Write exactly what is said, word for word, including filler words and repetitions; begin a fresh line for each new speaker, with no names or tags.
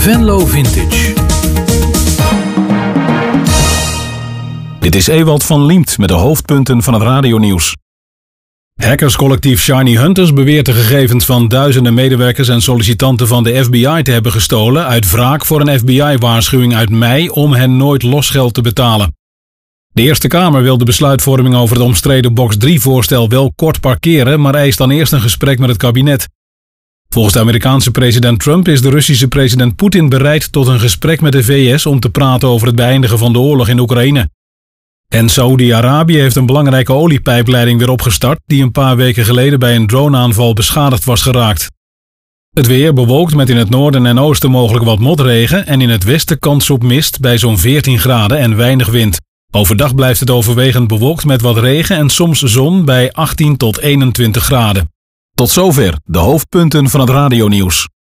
Venlo Vintage. Dit is Ewald van Liemt met de hoofdpunten van het radionieuws. Hackerscollectief Shiny Hunters beweert de gegevens van duizenden medewerkers en sollicitanten van de F B I te hebben gestolen uit wraak voor een F B I-waarschuwing uit mei om hen nooit losgeld te betalen. De Eerste Kamer wil de besluitvorming over het omstreden box drie voorstel wel kort parkeren, maar eist dan eerst een gesprek met het kabinet. Volgens de Amerikaanse president Trump is de Russische president Poetin bereid tot een gesprek met de V S om te praten over het beëindigen van de oorlog in Oekraïne. En Saoedi-Arabië heeft een belangrijke oliepijpleiding weer opgestart die een paar weken geleden bij een droneaanval beschadigd was geraakt. Het weer bewolkt met in het noorden en oosten mogelijk wat motregen en in het westen kans op mist bij zo'n veertien graden en weinig wind. Overdag blijft het overwegend bewolkt met wat regen en soms zon bij achttien tot eenentwintig graden. Tot zover de hoofdpunten van het radionieuws.